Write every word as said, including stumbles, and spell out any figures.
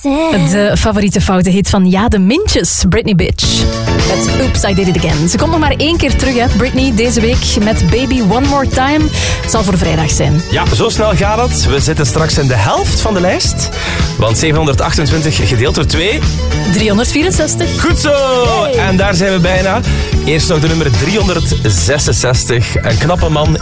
De favoriete foute hit van Ja de Mintjes, Britney Bitch. Met Oops, I Did It Again. Ze komt nog maar één keer terug, hè, Britney, deze week met Baby One More Time. Het zal voor vrijdag zijn. Ja, zo snel gaat het. We zitten straks in de helft van de lijst. Want zevenhonderdachtentwintig gedeeld door twee... driehonderdvierenzestig. Goed zo! Hey. En daar zijn we bijna. Eerst nog de nummer driehonderdzesenzestig. Een knappe man